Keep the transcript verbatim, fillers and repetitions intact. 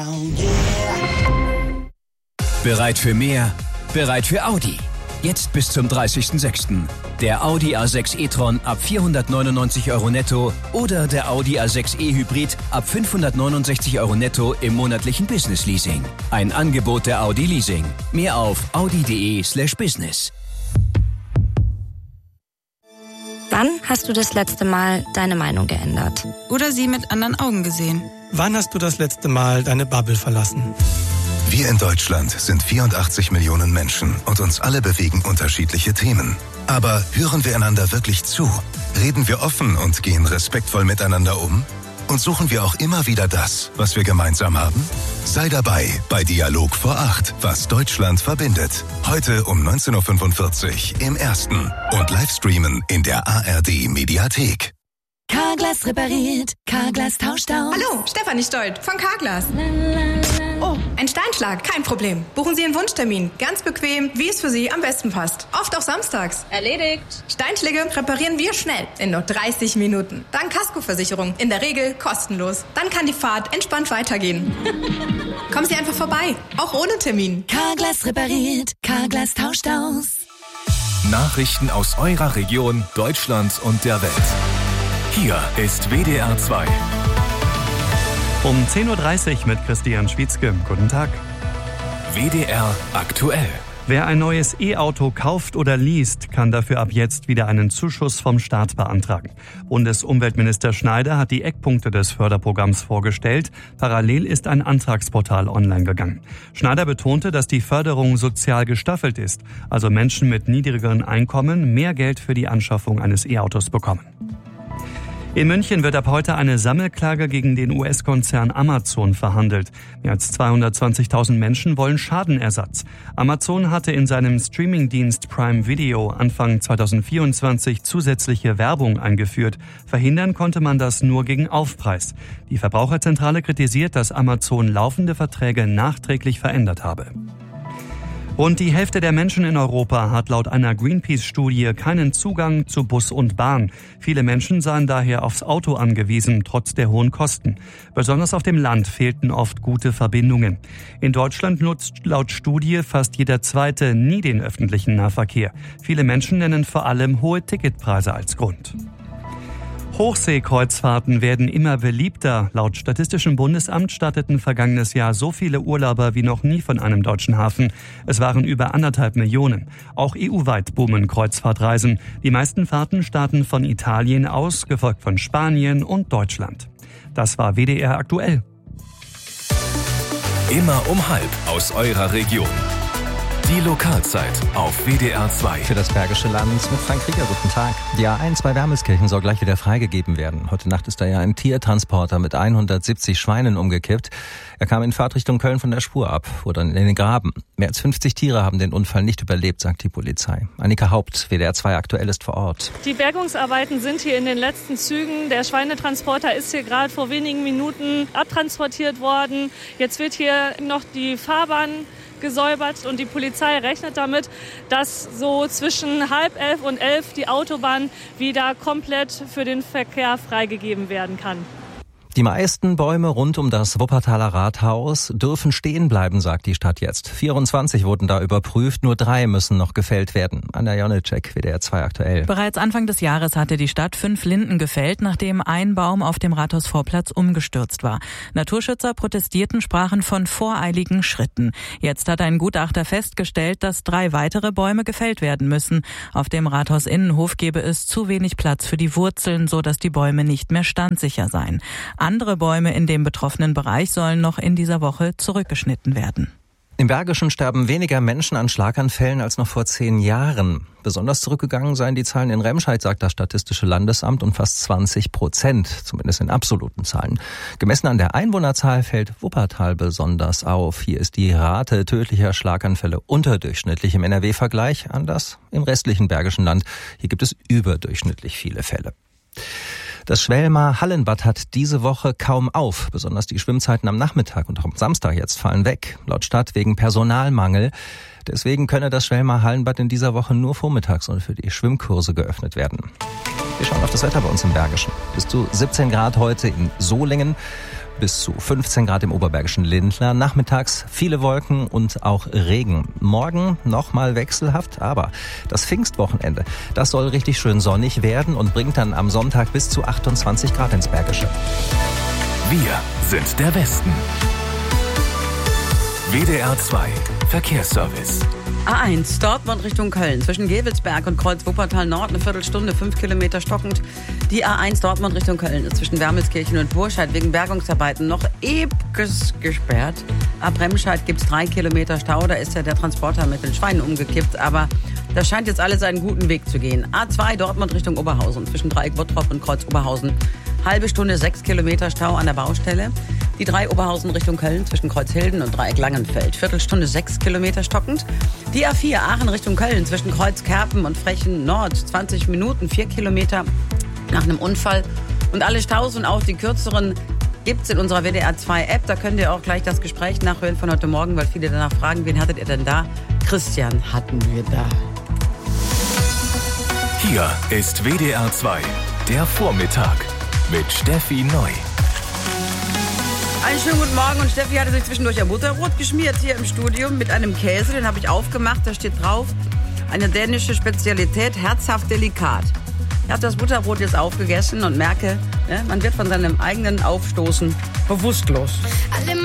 Bereit für mehr? Bereit für Audi. Jetzt bis zum dreißigsten sechsten Der Audi A sechs e-tron ab vierhundertneunundneunzig Euro netto oder der Audi A sechs e Hybrid ab fünfhundertneunundsechzig Euro netto im monatlichen Business Leasing. Ein Angebot der Audi Leasing. Mehr auf audi.de slash business. Wann hast du das letzte Mal deine Meinung geändert? Oder sie mit anderen Augen gesehen? Wann hast du das letzte Mal deine Bubble verlassen? Wir in Deutschland sind vierundachtzig Millionen Menschen und uns alle bewegen unterschiedliche Themen. Aber hören wir einander wirklich zu? Reden wir offen und gehen respektvoll miteinander um? Und suchen wir auch immer wieder das, was wir gemeinsam haben? Sei dabei bei Dialog vor acht, was Deutschland verbindet. Heute um neunzehn Uhr fünfundvierzig im Ersten und Livestreamen in der A R D Mediathek. Carglass repariert, Carglass tauscht aus. Hallo, Stefanie Stolt von Carglass. Oh, ein Steinschlag, kein Problem. Buchen Sie einen Wunschtermin. Ganz bequem, wie es für Sie am besten passt. Oft auch samstags. Erledigt. Steinschläge reparieren wir schnell, in nur dreißig Minuten. Dann Kaskoversicherung, in der Regel kostenlos. Dann kann die Fahrt entspannt weitergehen. Kommen Sie einfach vorbei, auch ohne Termin. Carglass repariert, Carglass tauscht aus. Nachrichten aus eurer Region, Deutschlands und der Welt. Hier ist W D R zwei. Um zehn Uhr dreißig mit Christian Schwietzke. Guten Tag. W D R aktuell. Wer ein neues E-Auto kauft oder least, kann dafür ab jetzt wieder einen Zuschuss vom Staat beantragen. Bundesumweltminister Schneider hat die Eckpunkte des Förderprogramms vorgestellt. Parallel ist ein Antragsportal online gegangen. Schneider betonte, dass die Förderung sozial gestaffelt ist, also Menschen mit niedrigeren Einkommen mehr Geld für die Anschaffung eines E-Autos bekommen. In München wird ab heute eine Sammelklage gegen den U S-Konzern Amazon verhandelt. Mehr als zweihundertzwanzigtausend Menschen wollen Schadenersatz. Amazon hatte in seinem Streamingdienst Prime Video Anfang zweitausendvierundzwanzig zusätzliche Werbung eingeführt. Verhindern konnte man das nur gegen Aufpreis. Die Verbraucherzentrale kritisiert, dass Amazon laufende Verträge nachträglich verändert habe. Rund die Hälfte der Menschen in Europa hat laut einer Greenpeace-Studie keinen Zugang zu Bus und Bahn. Viele Menschen seien daher aufs Auto angewiesen, trotz der hohen Kosten. Besonders auf dem Land fehlten oft gute Verbindungen. In Deutschland nutzt laut Studie fast jeder Zweite nie den öffentlichen Nahverkehr. Viele Menschen nennen vor allem hohe Ticketpreise als Grund. Hochseekreuzfahrten werden immer beliebter. Laut Statistischem Bundesamt starteten vergangenes Jahr so viele Urlauber wie noch nie von einem deutschen Hafen. Es waren über anderthalb Millionen. Auch E U-weit boomen Kreuzfahrtreisen. Die meisten Fahrten starten von Italien aus, gefolgt von Spanien und Deutschland. Das war W D R aktuell. Immer um halb aus eurer Region. Die Lokalzeit auf W D R zwei. Für das Bergische Land mit Frank Krieger, guten Tag. Die A eins bei Wermelskirchen soll gleich wieder freigegeben werden. Heute Nacht ist da ja ein Tiertransporter mit hundertsiebzig Schweinen umgekippt. Er kam in Fahrtrichtung Köln von der Spur ab, wurde dann in den Graben. Mehr als fünfzig Tiere haben den Unfall nicht überlebt, sagt die Polizei. Annika Haupt, W D R zwei aktuell, ist vor Ort. Die Bergungsarbeiten sind hier in den letzten Zügen. Der Schweinetransporter ist hier gerade vor wenigen Minuten abtransportiert worden. Jetzt wird hier noch die Fahrbahn gesäubert und die Polizei rechnet damit, dass so zwischen halb elf und elf die Autobahn wieder komplett für den Verkehr freigegeben werden kann. Die meisten Bäume rund um das Wuppertaler Rathaus dürfen stehen bleiben, sagt die Stadt jetzt. vierundzwanzig wurden da überprüft, nur drei müssen noch gefällt werden. Anna Jonitschek, W D R zwei aktuell. Bereits Anfang des Jahres hatte die Stadt fünf Linden gefällt, nachdem ein Baum auf dem Rathausvorplatz umgestürzt war. Naturschützer protestierten, sprachen von voreiligen Schritten. Jetzt hat ein Gutachter festgestellt, dass drei weitere Bäume gefällt werden müssen. Auf dem Rathaus-Innenhof gebe es zu wenig Platz für die Wurzeln, so dass die Bäume nicht mehr standsicher seien. Andere Bäume in dem betroffenen Bereich sollen noch in dieser Woche zurückgeschnitten werden. Im Bergischen sterben weniger Menschen an Schlaganfällen als noch vor zehn Jahren. Besonders zurückgegangen seien die Zahlen in Remscheid, sagt das Statistische Landesamt, um fast zwanzig Prozent, zumindest in absoluten Zahlen. Gemessen an der Einwohnerzahl fällt Wuppertal besonders auf. Hier ist die Rate tödlicher Schlaganfälle unterdurchschnittlich im N R W-Vergleich, anders im restlichen Bergischen Land. Hier gibt es überdurchschnittlich viele Fälle. Das Schwelmer Hallenbad hat diese Woche kaum auf. Besonders die Schwimmzeiten am Nachmittag und auch am Samstag jetzt fallen weg. Laut Stadt wegen Personalmangel. Deswegen könne das Schwelmer Hallenbad in dieser Woche nur vormittags und für die Schwimmkurse geöffnet werden. Wir schauen auf das Wetter bei uns im Bergischen. Bis zu siebzehn Grad heute in Solingen. bis zu fünfzehn Grad im oberbergischen Lindlar. Nachmittags viele Wolken und auch Regen. Morgen nochmal wechselhaft, aber das Pfingstwochenende, das soll richtig schön sonnig werden und bringt dann am Sonntag bis zu achtundzwanzig Grad ins Bergische. Wir sind der Westen. W D R zwei Verkehrsservice. A eins, Dortmund Richtung Köln. Zwischen Gevelsberg und Kreuz Wuppertal Nord eine Viertelstunde, fünf Kilometer stockend. Die A eins Dortmund Richtung Köln ist zwischen Wermelskirchen und Burscheid wegen Bergungsarbeiten noch ewig gesperrt. Ab Remscheid gibt es drei Kilometer Stau. Da ist ja der Transporter mit den Schweinen umgekippt. Aber das scheint jetzt alles einen guten Weg zu gehen. A zwei Dortmund Richtung Oberhausen. Zwischen Dreieck Bottrop und Kreuz Oberhausen. Halbe Stunde, sechs Kilometer Stau an der Baustelle. Die drei Oberhausen Richtung Köln zwischen Kreuzhilden und Dreieck Langenfeld. Viertelstunde, sechs Kilometer stockend. Die A vier Aachen Richtung Köln zwischen Kreuz Kerpen und Frechen Nord. zwanzig Minuten, vier Kilometer nach einem Unfall. Und alle Staus und auch die kürzeren gibt's in unserer W D R zwei App. Da könnt ihr auch gleich das Gespräch nachhören von heute Morgen, weil viele danach fragen, wen hattet ihr denn da? Christian hatten wir da. Hier ist W D R zwei, der Vormittag mit Steffi Neu. Einen schönen guten Morgen und Steffi hatte sich zwischendurch ein Butterbrot geschmiert hier im Studio mit einem Käse, den habe ich aufgemacht, da steht drauf, eine dänische Spezialität, herzhaft delikat. Ich habe das Butterbrot jetzt aufgegessen und merke, ja, man wird von seinem eigenen Aufstoßen bewusstlos.